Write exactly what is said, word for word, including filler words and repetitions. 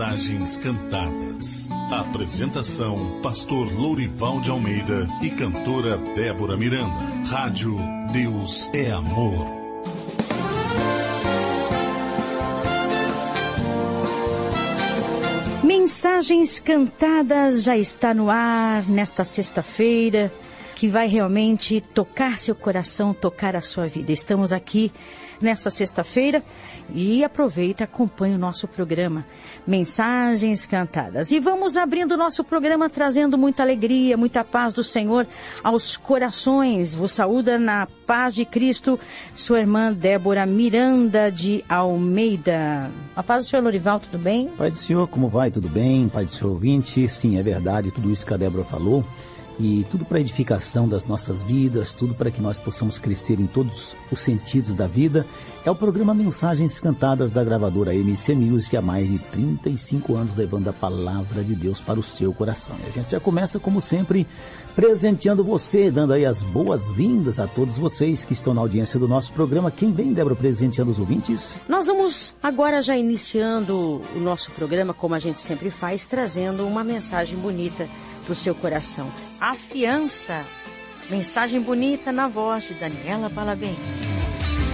Mensagens cantadas. Apresentação: Pastor Lourival de Almeida e cantora Débora Miranda. Rádio Deus é Amor. Mensagens cantadas já está no ar nesta sexta-feira, que vai realmente tocar seu coração, tocar a sua vida. Estamos aqui nessa sexta-feira e aproveita, acompanha o nosso programa Mensagens Cantadas. E vamos abrindo o nosso programa trazendo muita alegria, muita paz do Senhor aos corações. Vos saúda na paz de Cristo, sua irmã Débora Miranda de Almeida. A paz do Senhor, Lourival, tudo bem? Pai do Senhor, como vai? Tudo bem? Pai do Senhor ouvinte, sim, é verdade, tudo isso que a Débora falou. E tudo para a edificação das nossas vidas, tudo para que nós possamos crescer em todos os sentidos da vida. É o programa Mensagens Cantadas da gravadora M C Music, há mais de trinta e cinco anos, levando a palavra de Deus para o seu coração. E a gente já começa, como sempre, presenteando você, dando aí as boas-vindas a todos vocês que estão na audiência do nosso programa. Quem vem, Débora, presenteando os ouvintes? Nós vamos agora já iniciando o nosso programa, como a gente sempre faz, trazendo uma mensagem bonita para o seu coração. A fiança, mensagem bonita na voz de Daniela Balabem.